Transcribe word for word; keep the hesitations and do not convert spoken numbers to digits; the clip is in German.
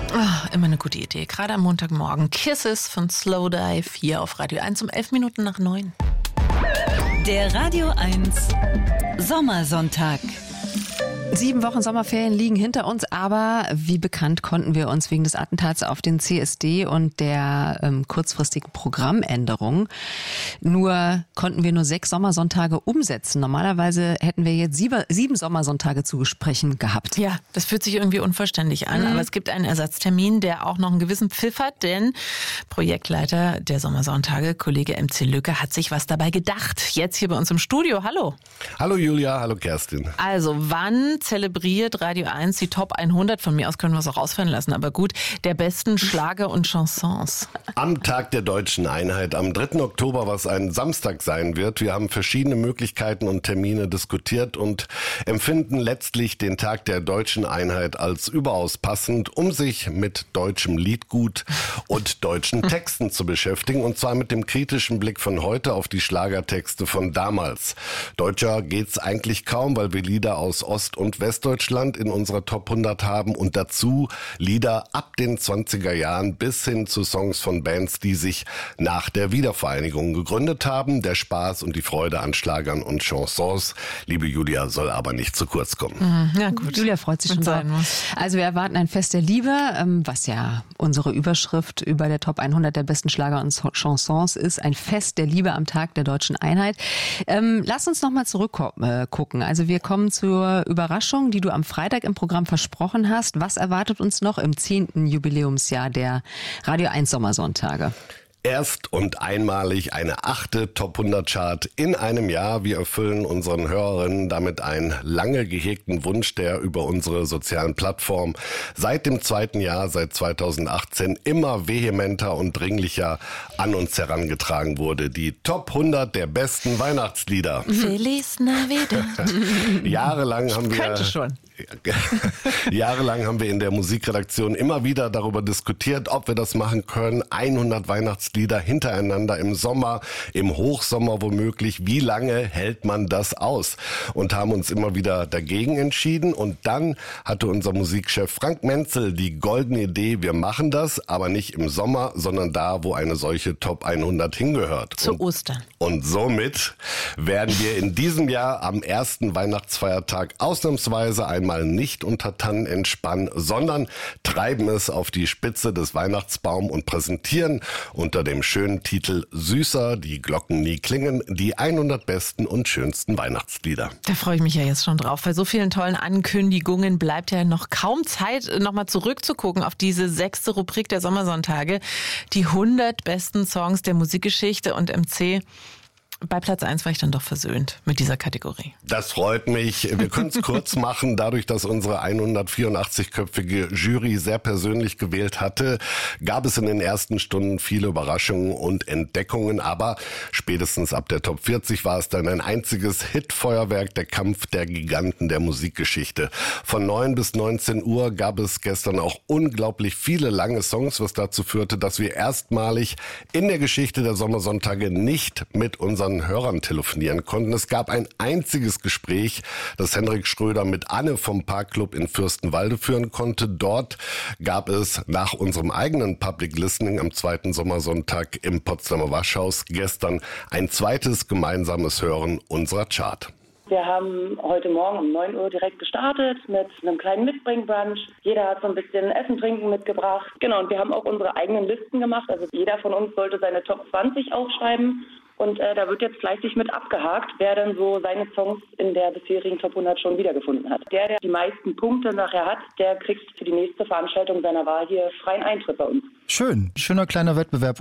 Oh, immer eine gute Idee, gerade am Montagmorgen. Kisses von Slowdive hier auf Radio eins um elf Minuten nach neun. Der Radio eins Sommersonntag. Sieben Wochen Sommerferien liegen hinter uns, aber wie bekannt konnten wir uns wegen des Attentats auf den C S D und der ähm, kurzfristigen Programmänderung nur konnten wir nur sechs Sommersonntage umsetzen. Normalerweise hätten wir jetzt sieben, sieben Sommersonntage zu besprechen gehabt. Ja, das fühlt sich irgendwie unvollständig an, mhm. aber es gibt einen Ersatztermin, der auch noch einen gewissen Pfiff hat, denn Projektleiter der Sommersonntage, Kollege M C Lücke, hat sich was dabei gedacht. Jetzt hier bei uns im Studio. Hallo. Hallo Julia, hallo Kerstin. Also, wann zelebriert Radio eins die Top hundert, von mir aus können wir es auch ausfallen lassen, aber gut, der besten Schlager und Chansons? Am Tag der Deutschen Einheit, am dritten Oktober, was ein Samstag sein wird. Wir haben verschiedene Möglichkeiten und Termine diskutiert und empfinden letztlich den Tag der Deutschen Einheit als überaus passend, um sich mit deutschem Liedgut und deutschen Texten zu beschäftigen, und zwar mit dem kritischen Blick von heute auf die Schlagertexte von damals. Deutscher geht's eigentlich kaum, weil wir Lieder aus Ost- und Westdeutschland in unserer Top hundert haben und dazu Lieder ab den zwanziger Jahren bis hin zu Songs von Bands, die sich nach der Wiedervereinigung gegründet haben. Der Spaß und die Freude an Schlagern und Chansons, liebe Julia, soll aber nicht zu kurz kommen. Mhm, ja gut. Julia freut sich schon drauf. Also wir erwarten ein Fest der Liebe, was ja unsere Überschrift über der Top hundert der besten Schlager und Chansons ist. Ein Fest der Liebe am Tag der Deutschen Einheit. Ähm, lass uns nochmal zurückgucken. Also wir kommen zur Überraschung, die du am Freitag im Programm versprochen hast. Was erwartet uns noch im zehnten Jubiläumsjahr der Radio eins Sommersonntage? Erst und einmalig eine achte Top hundert Chart in einem Jahr. Wir erfüllen unseren Hörerinnen damit einen lange gehegten Wunsch, der über unsere sozialen Plattformen seit dem zweiten Jahr, seit zweitausendachtzehn, immer vehementer und dringlicher an uns herangetragen wurde. Die Top hundert der besten Weihnachtslieder. Feliz Navidad. Jahrelang haben wir... Könnte schon. Jahrelang haben wir in der Musikredaktion immer wieder darüber diskutiert, ob wir das machen können. hundert Weihnachtslieder hintereinander im Sommer, im Hochsommer womöglich. Wie lange hält man das aus? Und haben uns immer wieder dagegen entschieden. Und dann hatte unser Musikchef Frank Menzel die goldene Idee, wir machen das, aber nicht im Sommer, sondern da, wo eine solche Top hundert hingehört. Zu und, Ostern. Und somit werden wir in diesem Jahr am ersten Weihnachtsfeiertag ausnahmsweise einmal mal nicht unter Tannen entspannen, sondern treiben es auf die Spitze des Weihnachtsbaums und präsentieren unter dem schönen Titel Süßer, die Glocken nie klingen, die hundert besten und schönsten Weihnachtslieder. Da freue ich mich ja jetzt schon drauf. Bei so vielen tollen Ankündigungen bleibt ja noch kaum Zeit, nochmal zurückzugucken auf diese sechste Rubrik der Sommersonntage. Die hundert besten Songs der Musikgeschichte, und M C, bei Platz eins war ich dann doch versöhnt mit dieser Kategorie. Das freut mich. Wir können es kurz machen. Dadurch, dass unsere hundertvierundachtzig-köpfige Jury sehr persönlich gewählt hatte, gab es in den ersten Stunden viele Überraschungen und Entdeckungen. Aber spätestens ab der Top vierzig war es dann ein einziges Hitfeuerwerk, der Kampf der Giganten der Musikgeschichte. Von neun bis neunzehn Uhr gab es gestern auch unglaublich viele lange Songs, was dazu führte, dass wir erstmalig in der Geschichte der Sommersonntage nicht mit unseren Hörern telefonieren konnten. Es gab ein einziges Gespräch, das Hendrik Schröder mit Anne vom Parkclub in Fürstenwalde führen konnte. Dort gab es nach unserem eigenen Public Listening am zweiten Sommersonntag im Potsdamer Waschhaus gestern ein zweites gemeinsames Hören unserer Chart. Wir haben heute Morgen um neun Uhr direkt gestartet mit einem kleinen Mitbringbrunch. Jeder hat so ein bisschen Essen, Trinken mitgebracht. Genau, und wir haben auch unsere eigenen Listen gemacht. Also jeder von uns sollte seine Top zwanzig aufschreiben. Und äh, da wird jetzt fleißig mit abgehakt, wer dann so seine Songs in der bisherigen Top hundert schon wiedergefunden hat. Der, der die meisten Punkte nachher hat, der kriegt für die nächste Veranstaltung seiner Wahl hier freien Eintritt bei uns. Schön, schöner kleiner Wettbewerb.